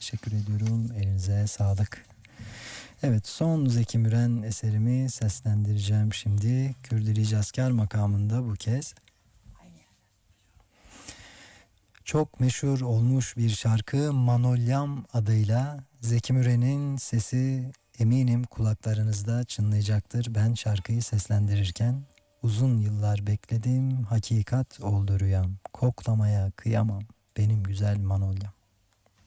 Teşekkür ediyorum. Elinize sağlık. Evet, son Zeki Müren eserimi seslendireceğim şimdi. Kürdili Cazkar makamında bu kez. Çok meşhur olmuş bir şarkı Manolyam adıyla. Zeki Müren'in sesi eminim kulaklarınızda çınlayacaktır. Ben şarkıyı seslendirirken uzun yıllar bekledim, hakikat oldu rüyam. Koklamaya kıyamam benim güzel Manolyam.